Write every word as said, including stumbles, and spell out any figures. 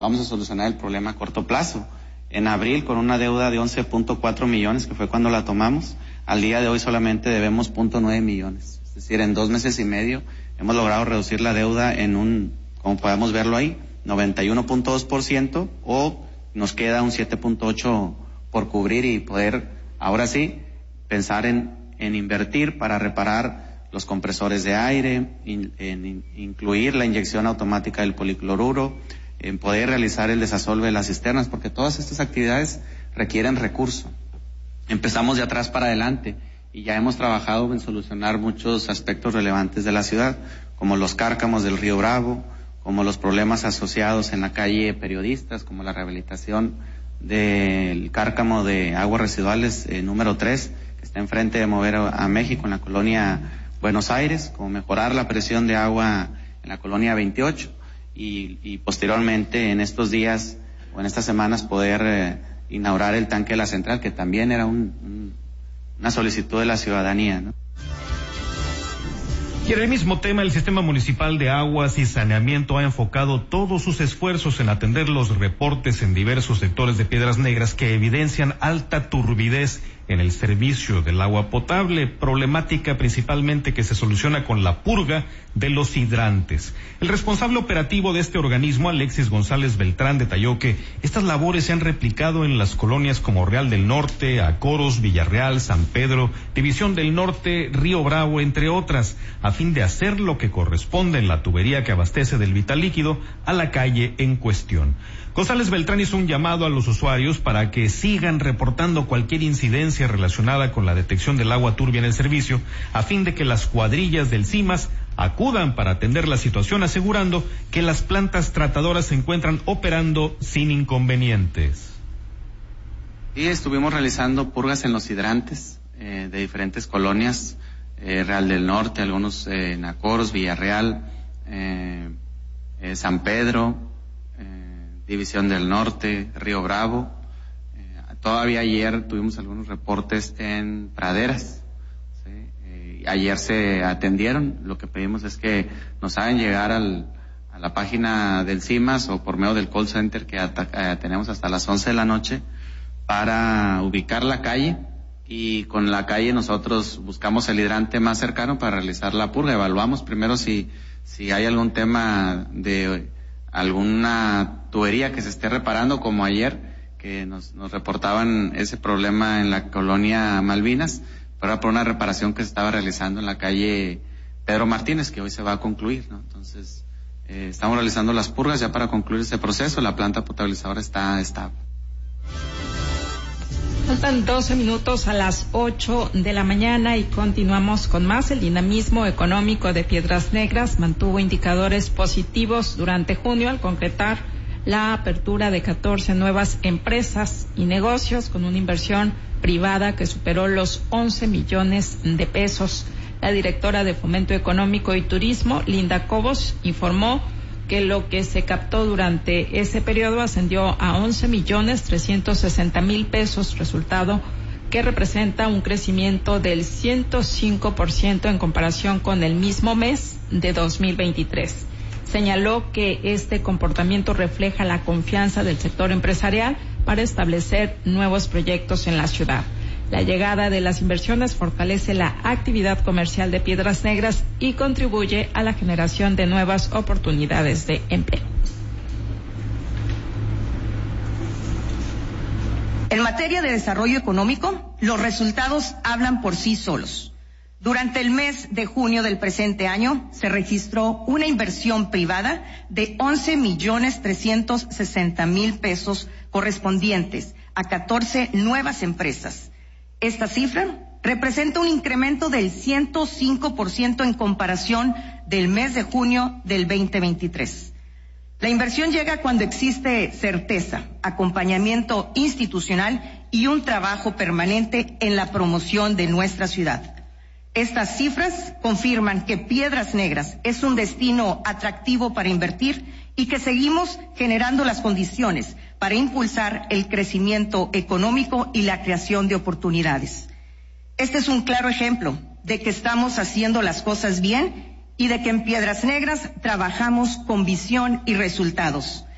Vamos a solucionar el problema a corto plazo. En abril, con una deuda de once punto cuatro millones, que fue cuando la tomamos, al día de hoy solamente debemos punto nueve millones. Es decir, en dos meses y medio hemos logrado reducir la deuda en un, como podemos verlo ahí, noventa y uno punto dos por ciento, o nos queda un siete punto ocho por ciento por cubrir y poder, ahora sí, pensar en, en invertir para reparar los compresores de aire, in, en, in, incluir la inyección automática del policloruro, en poder realizar el desasolve de las cisternas, porque todas estas actividades requieren recurso. Empezamos de atrás para adelante y ya hemos trabajado en solucionar muchos aspectos relevantes de la ciudad, como los cárcamos del Río Bravo, como los problemas asociados en la calle Periodistas, como la rehabilitación del cárcamo de aguas residuales eh, número tres, que está enfrente de Mover a México, en la colonia Buenos Aires, como mejorar la presión de agua en la colonia veintiocho, y, y posteriormente en estos días o en estas semanas poder eh, inaugurar el tanque de la central, que también era un, un, una solicitud de la ciudadanía, ¿no? Y en el mismo tema, el Sistema Municipal de Aguas y Saneamiento ha enfocado todos sus esfuerzos en atender los reportes en diversos sectores de Piedras Negras que evidencian alta turbidez en el servicio del agua potable, problemática principalmente que se soluciona con la purga de los hidrantes. El responsable operativo de este organismo, Alexis González Beltrán, detalló que estas labores se han replicado en las colonias como Real del Norte, Acoros, Villarreal, San Pedro, División del Norte, Río Bravo, entre otras, a fin de hacer lo que corresponde en la tubería que abastece del vital líquido a la calle en cuestión. González Beltrán hizo un llamado a los usuarios para que sigan reportando cualquier incidencia relacionada con la detección del agua turbia en el servicio, a fin de que las cuadrillas del CIMAS acudan para atender la situación, asegurando que las plantas tratadoras se encuentran operando sin inconvenientes. Y estuvimos realizando purgas en los hidrantes eh, de diferentes colonias, eh, Real del Norte, algunos eh, en Acoros, Villarreal, eh, eh, San Pedro, División del Norte, Río Bravo. Eh, todavía ayer tuvimos algunos reportes en praderas. ¿Sí? Eh, ayer se atendieron. Lo que pedimos es que nos hagan llegar al, a la página del CIMAS o por medio del call center que ata- eh, tenemos hasta las once de la noche para ubicar la calle, y con la calle nosotros buscamos el hidrante más cercano para realizar la purga. Evaluamos primero si, si hay algún tema de alguna tubería que se esté reparando, como ayer que nos, nos reportaban ese problema en la colonia Malvinas, pero era por una reparación que se estaba realizando en la calle Pedro Martínez, que hoy se va a concluir, ¿no? Entonces eh, estamos realizando las purgas ya para concluir ese proceso. La planta potabilizadora está estable. Faltan doce minutos a las ocho de la mañana y continuamos con más. El dinamismo económico de Piedras Negras mantuvo indicadores positivos durante junio al concretar la apertura de catorce nuevas empresas y negocios con una inversión privada que superó los once millones de pesos. La directora de Fomento Económico y Turismo, Linda Cobos, informó que lo que se captó durante ese periodo ascendió a once millones trescientos sesenta mil pesos, resultado que representa un crecimiento del ciento cinco por ciento en comparación con el mismo mes de dos mil veintitrés. Señaló que este comportamiento refleja la confianza del sector empresarial para establecer nuevos proyectos en la ciudad. La llegada de las inversiones fortalece la actividad comercial de Piedras Negras y contribuye a la generación de nuevas oportunidades de empleo. En materia de desarrollo económico, los resultados hablan por sí solos. Durante el mes de junio del presente año se registró una inversión privada de once millones trescientos sesenta mil pesos correspondientes a catorce nuevas empresas. Esta cifra representa un incremento del ciento cinco por ciento en comparación del mes de junio del veinte veintitrés. La inversión llega cuando existe certeza, acompañamiento institucional y un trabajo permanente en la promoción de nuestra ciudad. Estas cifras confirman que Piedras Negras es un destino atractivo para invertir y que seguimos generando las condiciones para impulsar el crecimiento económico y la creación de oportunidades. Este es un claro ejemplo de que estamos haciendo las cosas bien y de que en Piedras Negras trabajamos con visión y resultados.